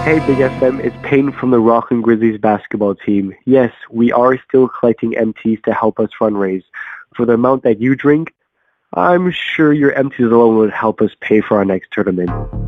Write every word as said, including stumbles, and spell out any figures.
Hey, Big F M, it's Payne from the Rockland Grizzlies basketball team. Yes, we are still collecting M Ts to help us fundraise. For the amount that you drink, I'm sure your M Ts alone would help us pay for our next tournament.